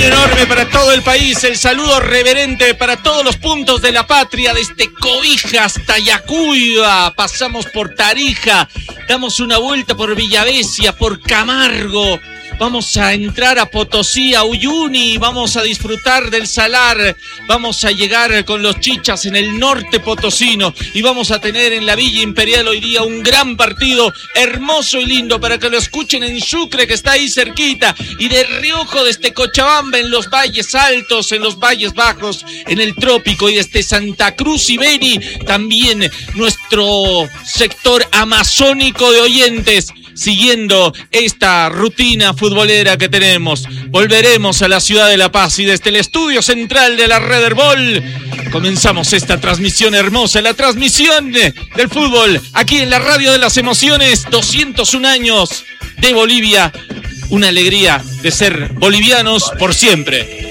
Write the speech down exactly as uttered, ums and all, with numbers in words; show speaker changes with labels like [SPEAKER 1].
[SPEAKER 1] cariño enorme para todo el país, el saludo reverente para todos los puntos de la patria, desde Cobija hasta Yacuiba, pasamos por Tarija, damos una vuelta por Villavesia, por Camargo, vamos a entrar a Potosí, a Uyuni, vamos a disfrutar del Salar, vamos a llegar con los chichas en el norte potosino y vamos a tener en la Villa Imperial hoy día un gran partido, hermoso y lindo, para que lo escuchen en Sucre, que está ahí cerquita, y de Riojo, desde Cochabamba, en los valles altos, en los valles bajos, en el trópico, y desde Santa Cruz y Beni, también nuestro sector amazónico de oyentes, siguiendo esta rutina futbolera que tenemos. Volveremos a la ciudad de La Paz y desde el estudio central de la Red Herbol comenzamos esta transmisión hermosa, la transmisión del fútbol aquí en la Radio de las Emociones. Doscientos un años de Bolivia, una alegría de ser bolivianos por siempre.